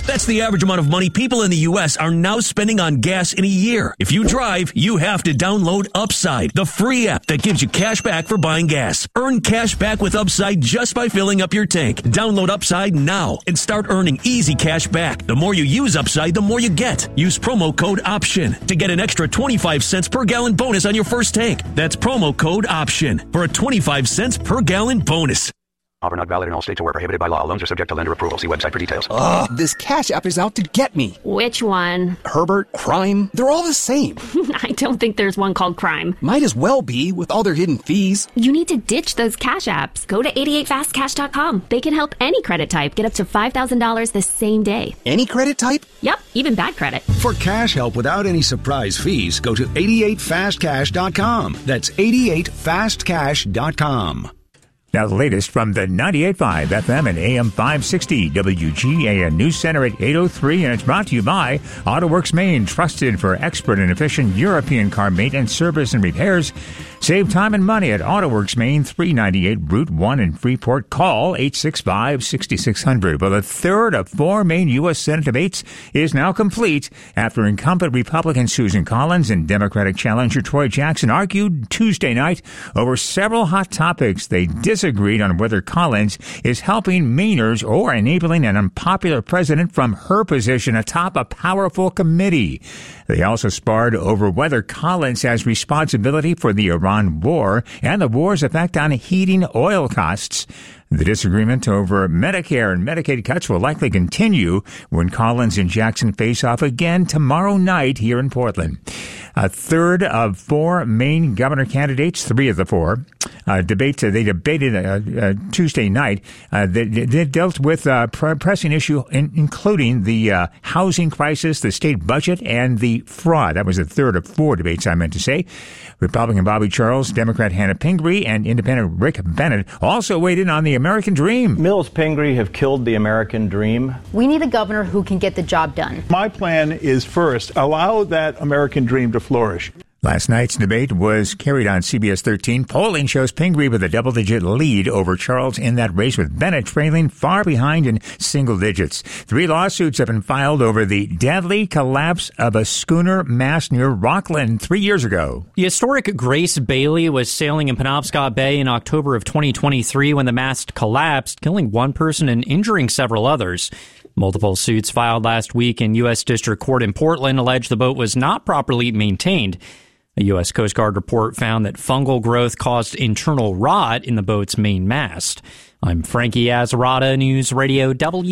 That's the average amount of money people in the U.S. are now spending on gas in a year. If you drive, you have to download Upside, the free app that gives you cash back for buying gas. Earn cash back with Upside just by filling up your tank. Download Upside now and start earning easy cash back. The more you use Upside, the more you get. Use promo code OPTION to get an extra 25 cents per gallon bonus on your first tank. That's promo code OPTION for a 25 cents per gallon bonus. Offer not valid in all states or where prohibited by law. Loans are subject to lender approval. See website for details. Ugh, this Cash App is out to get me. Which one? Herbert, Crime, they're all the same. I don't think there's one called Crime. Might as well be with all their hidden fees. You need to ditch those Cash Apps. Go to 88fastcash.com. They can help any credit type get up to $5,000 the same day. Any credit type? Yep, even bad credit. For cash help without any surprise fees, go to 88fastcash.com. That's 88fastcash.com. Now the latest from the 98.5 FM and AM 560 WGAN News Center at 8:03, and it's brought to you by AutoWorks Maine, trusted for expert and efficient European car maintenance, service, and repairs. Save time and money at AutoWorks Maine, 398 Route 1 in Freeport. Call 865-6600. Well, the third of 4 Maine U.S. Senate debates is now complete after incumbent Republican Susan Collins and Democratic challenger Troy Jackson argued Tuesday night over several hot topics. They disagreed on whether Collins is helping Mainers or enabling an unpopular president from her position atop a powerful committee. They also sparred over whether Collins has responsibility for the Iran war and the war's effect on heating oil costs. The disagreement over Medicare and Medicaid cuts will likely continue when Collins and Jackson face off again tomorrow night here in Portland. A third of 4 Maine governor candidates, 3 of the 4, debated Tuesday night. They dealt with pressing issue, including the housing crisis, the state budget, and the fraud. That was the third of 4 debates, I meant to say. Republican Bobby Charles, Democrat Hannah Pingree, and Independent Rick Bennett also weighed in on the American dream. Mills Pingree have killed the American dream. We need a governor who can get the job done. My plan is first, allow that American dream to flourish. Last night's debate was carried on CBS 13. Polling shows Pingree with a double-digit lead over Charles in that race, with Bennett trailing far behind in single digits. 3 lawsuits have been filed over the deadly collapse of a schooner mast near Rockland 3 years ago. The historic Grace Bailey was sailing in Penobscot Bay in October of 2023 when the mast collapsed, killing 1 person and injuring several others. Multiple suits filed last week in U.S. District Court in Portland allege the boat was not properly maintained. A U.S. Coast Guard report found that fungal growth caused internal rot in the boat's main mast. I'm Frankie Azarada, News Radio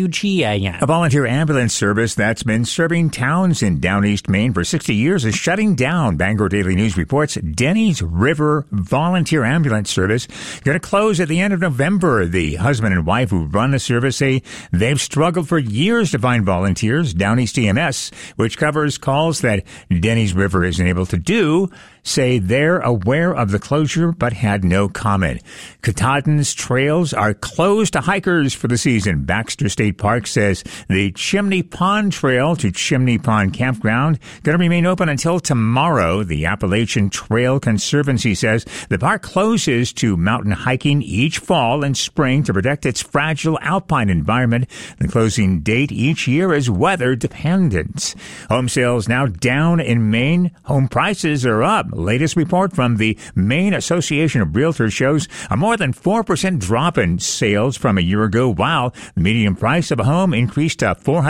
WGAN. A volunteer ambulance service that's been serving towns in down east Maine for 60 years is shutting down. Bangor Daily News reports Denny's River Volunteer Ambulance Service going to close at the end of November. The husband and wife who run the service say they've struggled for years to find volunteers. Down East EMS, which covers calls that Denny's River isn't able to do, say they're aware of the closure but had no comment. Katahdin's trails are closed to hikers for the season. Baxter State Park says the Chimney Pond Trail to Chimney Pond Campground going to remain open until tomorrow. The Appalachian Trail Conservancy says the park closes to mountain hiking each fall and spring to protect its fragile alpine environment. The closing date each year is weather dependent. Home sales now down in Maine. Home prices are up. Latest report from the Maine Association of Realtors shows a more than 4% drop in sales from a year ago, while the median price of a home increased to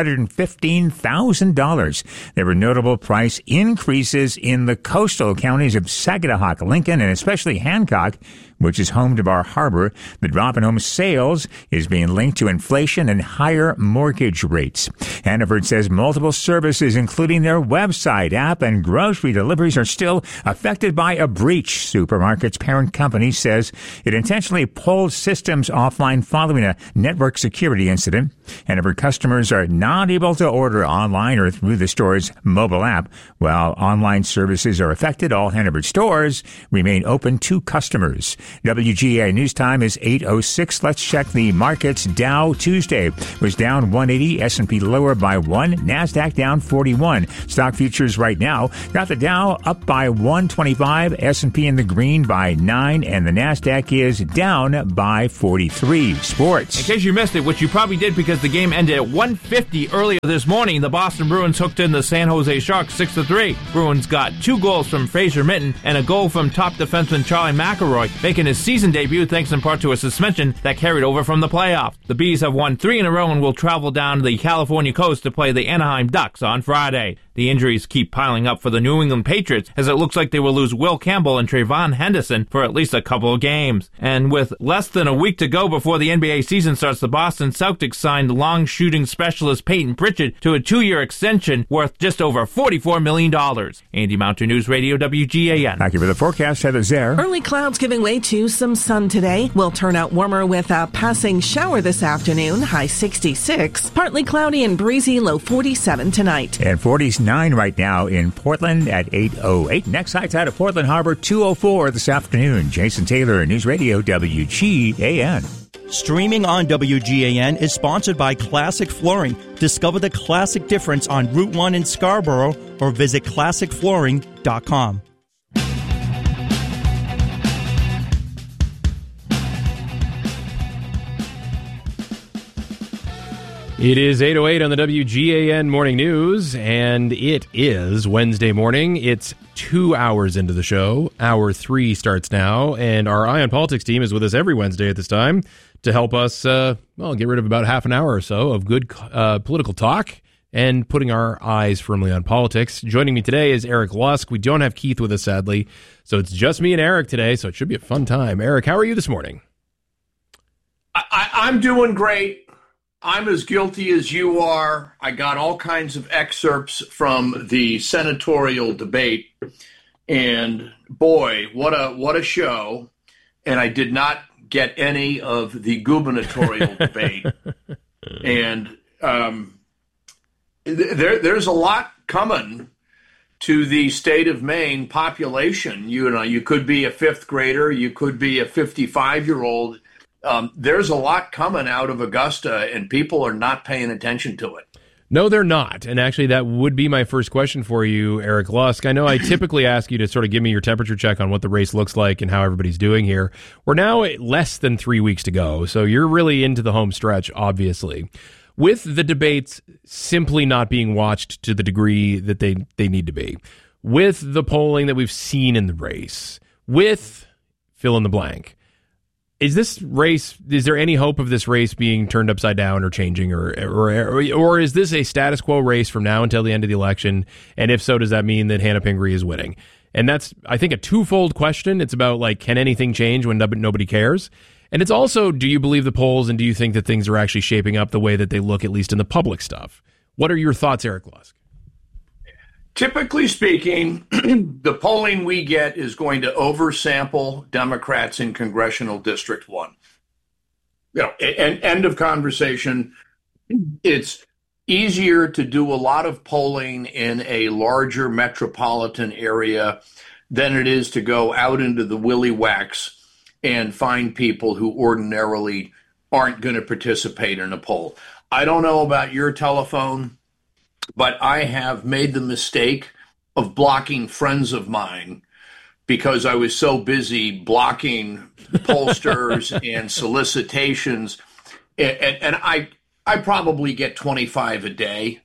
$415,000. There were notable price increases in the coastal counties of Sagadahoc, Lincoln, and especially Hancock, which is home to Bar Harbor. The drop in home sales is being linked to inflation and higher mortgage rates. Hannaford says multiple services, including their website, app, and grocery deliveries, are still affected by a breach. Supermarket's parent company says it intentionally pulled systems offline following a network security incident. Hannaford customers are not able to order online or through the store's mobile app. While online services are affected, all Hannaford stores remain open to customers. WGA News Time is 8:06. Let's check the markets. Dow Tuesday was down 180, S&P lower by 1, NASDAQ down 41. Stock futures right now got the Dow up by 125, S&P in the green by 9, and the NASDAQ is down by 43. Sports. In case you missed it, which you probably did because as the game ended at 1:50 earlier this morning. The Boston Bruins hooked in the San Jose Sharks 6-3. Bruins got 2 goals from Fraser Minton and a goal from top defenseman Charlie McElroy, making his season debut thanks in part to a suspension that carried over from the playoffs. The Bees have won 3 in a row and will travel down the California coast to play the Anaheim Ducks on Friday. The injuries keep piling up for the New England Patriots as it looks like they will lose Will Campbell and Trayvon Henderson for at least a couple of games. And with less than a week to go before the NBA season starts, the Boston Celtics signed long-shooting specialist Peyton Pritchard to a 2-year extension worth just over $44 million. Andy Mounter, News Radio, WGAN. Thank you for the forecast, Heather Zare. Early clouds giving way to some sun today. Will turn out warmer with a passing shower this afternoon, high 66. Partly cloudy and breezy, low 47 tonight. And 49 right now in Portland at 8:08. Next high tide at Portland Harbor, 2:04 this afternoon. Jason Taylor, News Radio, WGAN. Streaming on WGAN is sponsored by Classic Flooring. Discover the classic difference on Route 1 in Scarborough or visit classicflooring.com. It is 8:08 on the WGAN Morning News, and it is Wednesday morning. It's 2 hours into the show. Hour 3 starts now, and our Eye on Politics team is with us every Wednesday at this time to help us, get rid of about half an hour or so of good political talk and putting our eyes firmly on politics. Joining me today is Eric Lusk. We don't have Keith with us, sadly, so it's just me and Eric today, so it should be a fun time. Eric, how are you this morning? I'm doing great. I'm as guilty as you are. I got all kinds of excerpts from the senatorial debate, and boy, what a show. And I did not get any of the gubernatorial debate. And there's a lot coming to the state of Maine population. You could be a 5th grader, you could be a 55-year-old. There's a lot coming out of Augusta, and people are not paying attention to it. No, they're not. And actually, that would be my first question for you, Eric Lusk. I know I typically ask you to sort of give me your temperature check on what the race looks like and how everybody's doing here. We're now at less than 3 weeks to go, so you're really into the home stretch, obviously. With the debates simply not being watched to the degree that they need to be, with the polling that we've seen in the race, with fill in the blank, is there any hope of this race being turned upside down or changing, or is this a status quo race from now until the end of the election? And if so, does that mean that Hannah Pingree is winning? And that's, I think, a twofold question. It's about, can anything change when nobody cares? And it's also, do you believe the polls, and do you think that things are actually shaping up the way that they look, at least in the public stuff? What are your thoughts, Eric Lusk? Typically speaking, the polling we get is going to oversample Democrats in Congressional District 1. End of conversation. It's easier to do a lot of polling in a larger metropolitan area than it is to go out into the willy whacks and find people who ordinarily aren't going to participate in a poll. I don't know about your telephone, but I have made the mistake of blocking friends of mine because I was so busy blocking pollsters and solicitations. And I probably get 25 a day.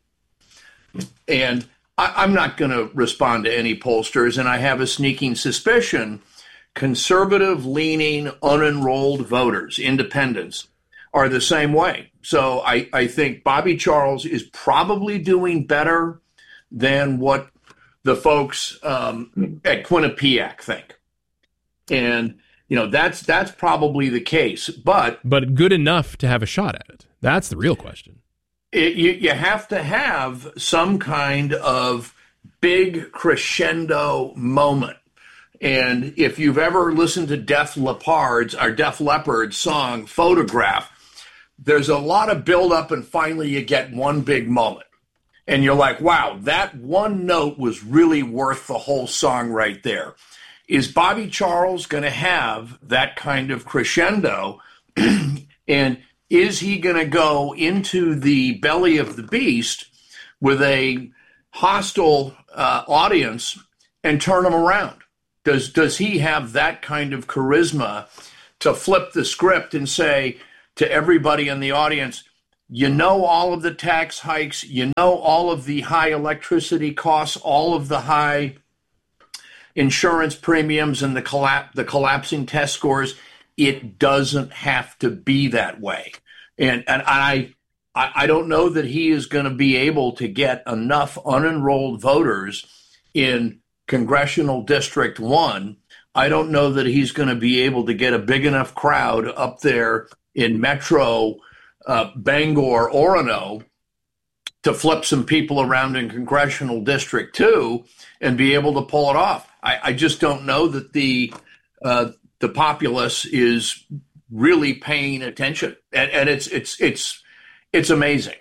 And I'm not going to respond to any pollsters. And I have a sneaking suspicion conservative-leaning, unenrolled voters, independents, are the same way. So I think Bobby Charles is probably doing better than what the folks at Quinnipiac think. And, that's probably the case. But good enough to have a shot at it. That's the real question. You have to have some kind of big crescendo moment. And if you've ever listened to Def Leppard's song, Photograph, there's a lot of buildup, and finally you get one big moment. And you're like, wow, that one note was really worth the whole song right there. Is Bobby Charles going to have that kind of crescendo? And is he going to go into the belly of the beast with a hostile audience and turn them around? Does he have that kind of charisma to flip the script and say to everybody in the audience, You know all of the tax hikes. You know all of the high electricity costs, all of the high insurance premiums and the collapsing test scores. It doesn't have to be that way. And I don't know that he is going to be able to get enough unenrolled voters in Congressional District 1. I don't know that he's going to be able to get a big enough crowd up there in Metro Bangor, Orono, to flip some people around in Congressional District 2 and be able to pull it off. I just don't know that the populace is really paying attention, and it's amazing.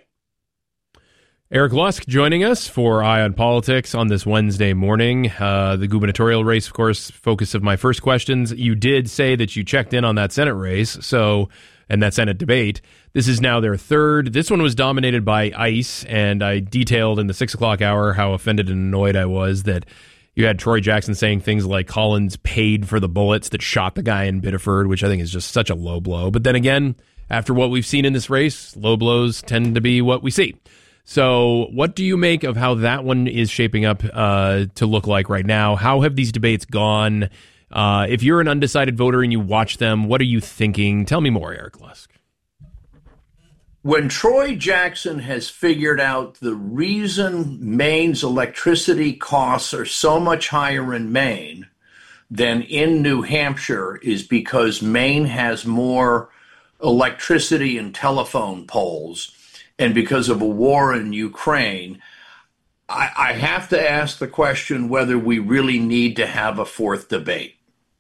Eric Lusk joining us for Eye on Politics on this Wednesday morning. The gubernatorial race, of course, focus of my first questions. You did say that you checked in on that Senate race, and that Senate debate. This is now their third. This one was dominated by ICE, and I detailed in the 6 o'clock hour how offended and annoyed I was that you had Troy Jackson saying things like Collins paid for the bullets that shot the guy in Biddeford, which I think is just such a low blow. But then again, after what we've seen in this race, low blows tend to be what we see. So what do you make of how that one is shaping up to look like right now? How have these debates gone? If you're an undecided voter and you watch them, what are you thinking? Tell me more, Eric Lusk. When Troy Jackson has figured out the reason Maine's electricity costs are so much higher in Maine than in New Hampshire is because Maine has more electricity and telephone poles, and because of a war in Ukraine, I have to ask the question whether we really need to have a fourth debate.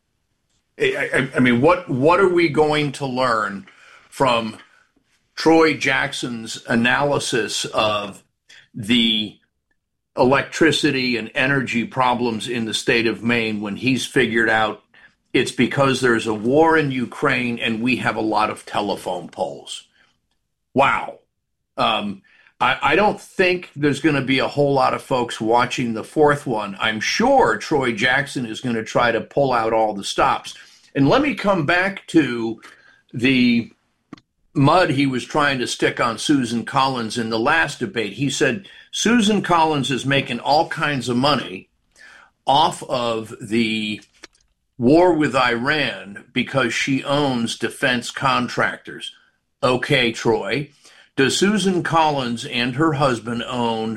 I mean, what are we going to learn from Troy Jackson's analysis of the electricity and energy problems in the state of Maine when he's figured out it's because there's a war in Ukraine and we have a lot of telephone poles? Wow. I don't think there's going to be a whole lot of folks watching the fourth one. I'm sure Troy Jackson is going to try to pull out all the stops. And let me come back to the mud he was trying to stick on Susan Collins in the last debate. He said Susan Collins is making all kinds of money off of the war with Iran because she owns defense contractors. Okay, Troy. Does Susan Collins and her husband own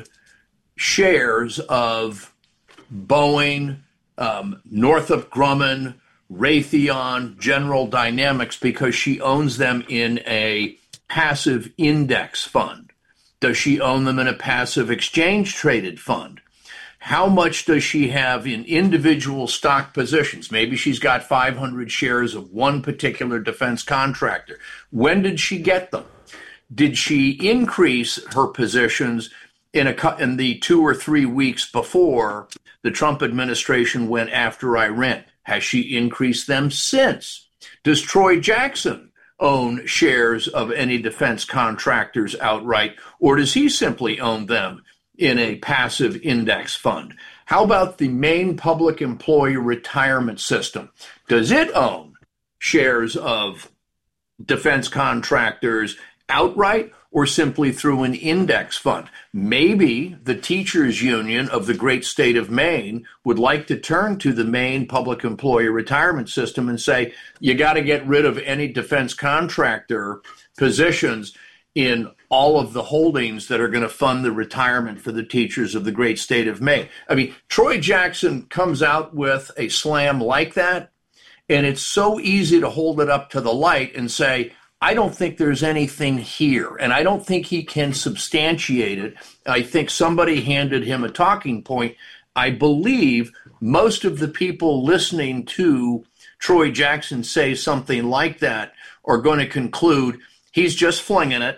shares of Boeing, Northrop Grumman, Raytheon, General Dynamics because she owns them in a passive index fund? Does she own them in a passive exchange traded fund? How much does she have in individual stock positions? Maybe she's got 500 shares of one particular defense contractor. When did she get them? Did she increase her positions in the 2 or 3 weeks before the Trump administration went after Iran? Has she increased them since? Does Troy Jackson own shares of any defense contractors outright, or does he simply own them in a passive index fund? How about the Maine Public Employee Retirement System? Does it own shares of defense contractors outright or simply through an index fund? Maybe the teachers union of the great state of Maine would like to turn to the Maine Public Employee Retirement System and say, you got to get rid of any defense contractor positions in all of the holdings that are going to fund the retirement for the teachers of the great state of Maine. I mean, Troy Jackson comes out with a slam like that, and it's so easy to hold it up to the light and say, I don't think there's anything here, and I don't think he can substantiate it. I think somebody handed him a talking point. I believe most of the people listening to Troy Jackson say something like that are going to conclude he's just flinging it,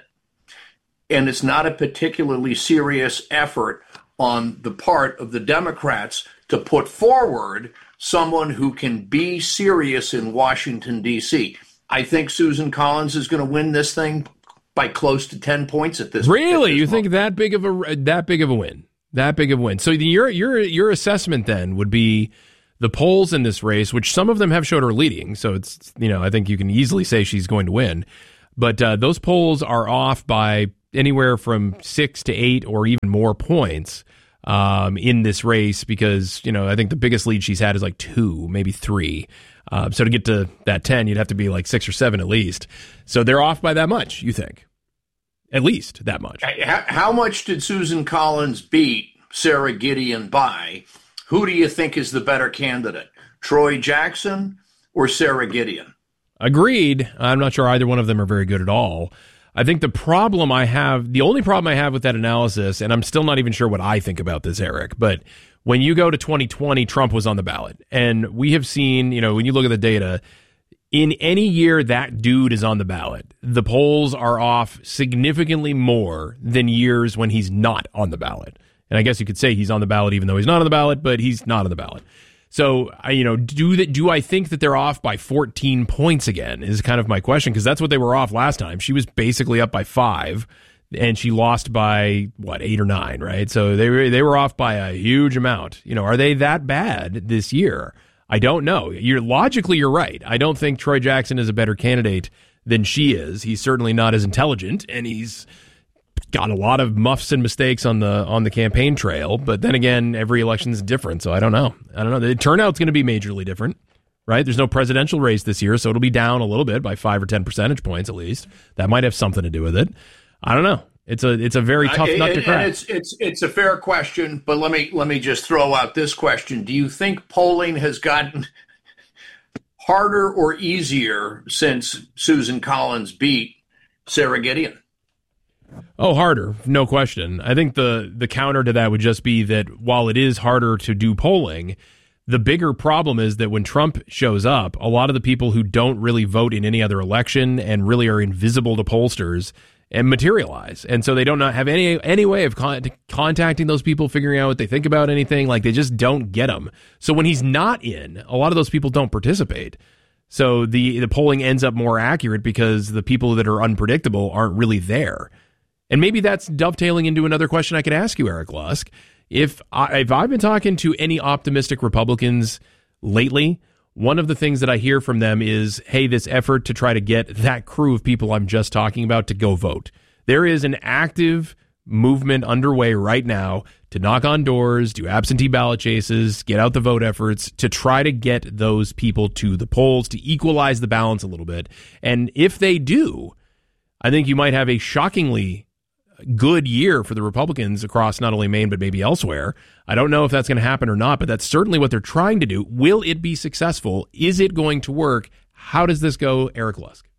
and it's not a particularly serious effort on the part of the Democrats to put forward someone who can be serious in Washington, D.C. I think Susan Collins is going to win this thing by close to 10 points at this. Really? You think that big of a win? That big of a win. So your assessment then would be the polls in this race, which some of them have showed her leading. So it's, I think you can easily say she's going to win. But those polls are off by anywhere from 6 to 8 or even more points in this race because, I think the biggest lead she's had is like 2, maybe 3. So to get to that 10, you'd have to be like 6 or 7 at least. So they're off by that much, you think? At least that much. How much did Susan Collins beat Sarah Gideon by? Who do you think is the better candidate, Troy Jackson or Sarah Gideon? Agreed. I'm not sure either one of them are very good at all. I think the only problem I have with that analysis, and I'm still not even sure what I think about this, Eric, but when you go to 2020, Trump was on the ballot. And we have seen, when you look at the data, in any year that dude is on the ballot, the polls are off significantly more than years when he's not on the ballot. And I guess you could say he's on the ballot even though he's not on the ballot, but he's not on the ballot. So, do I think that they're off by 14 points again is kind of my question, because that's what they were off last time. She was basically up by 5, and she lost by, 8 or 9, right? So they were off by a huge amount. Are they that bad this year? I don't know. Logically, you're right. I don't think Troy Jackson is a better candidate than she is. He's certainly not as intelligent, and he's got a lot of muffs and mistakes on the campaign trail. But then again, every election is different, so I don't know. The turnout's going to be majorly different, right? There's no presidential race this year, so it'll be down a little bit by 5 or 10 percentage points at least. That might have something to do with it. I don't know. It's a very tough nut to crack. It's a fair question, but let me just throw out this question: do you think polling has gotten harder or easier since Susan Collins beat Sarah Gideon? Oh, harder, no question. I think the counter to that would just be that while it is harder to do polling, the bigger problem is that when Trump shows up, a lot of the people who don't really vote in any other election and really are invisible to pollsters and materialize. And so they don't have any way of contacting those people, figuring out what they think about anything. Like, they just don't get them. So when he's not in, a lot of those people don't participate. So the polling ends up more accurate because the people that are unpredictable aren't really there. And maybe that's dovetailing into another question I could ask you, Eric Lusk. If I've been talking to any optimistic Republicans lately, one of the things that I hear from them is, hey, this effort to try to get that crew of people I'm just talking about to go vote. There is an active movement underway right now to knock on doors, do absentee ballot chases, get out the vote efforts to try to get those people to the polls, to equalize the balance a little bit. And if they do, I think you might have a shockingly good year for the Republicans across not only Maine, but maybe elsewhere. I don't know if that's going to happen or not, but that's certainly what they're trying to do. Will it be successful? Is it going to work? How does this go, Eric Lusk?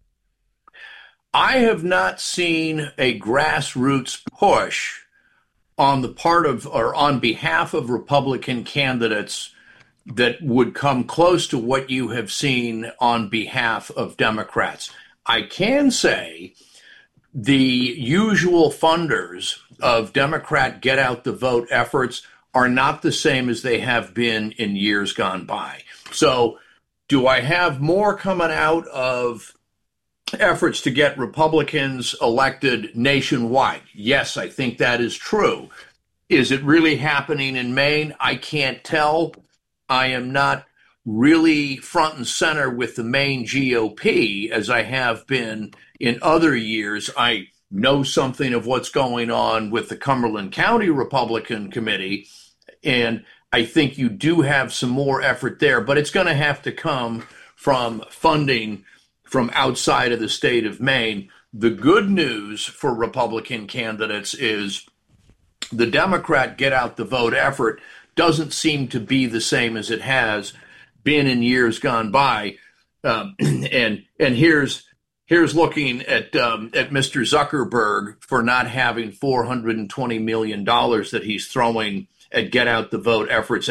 I have not seen a grassroots push on the part of or on behalf of Republican candidates that would come close to what you have seen on behalf of Democrats. I can say the usual funders of Democrat get out the vote efforts are not the same as they have been in years gone by. So do I have more coming out of efforts to get Republicans elected nationwide? Yes, I think that is true. Is it really happening in Maine? I can't tell. I am not really front and center with the Maine GOP as I have been in other years. I know something of what's going on with the Cumberland County Republican Committee, and I think you do have some more effort there, but it's going to have to come from funding from outside of the state of Maine. The good news for Republican candidates is the Democrat get out the vote effort doesn't seem to be the same as it has been in years gone by. And here's looking at Mr. Zuckerberg for not having $420 million that he's throwing at get out the vote efforts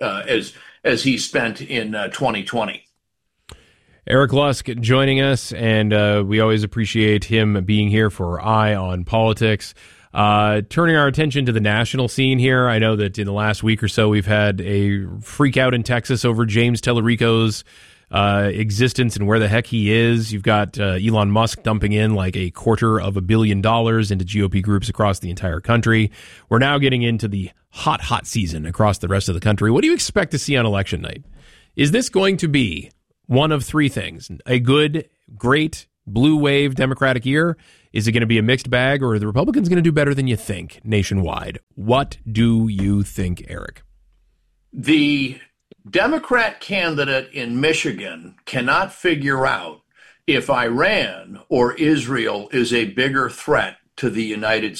as he spent in 2020. Eric Lusk joining us, and we always appreciate him being here for Eye on Politics. Turning our attention to the national scene here, I know that in the last week or so we've had a freak out in Texas over James Tellerico's existence and where the heck he is. You've got Elon Musk dumping in like $250 million into GOP groups across the entire country. We're now getting into the hot season across the rest of the country. What do you expect to see on election night? Is this going to be one of three things: a good, great blue wave Democratic year? Is it going to be a mixed bag, or are the Republicans going to do better than you think nationwide? What do you think, Eric? The Democrat candidate in Michigan cannot figure out if Iran or Israel is a bigger threat to the United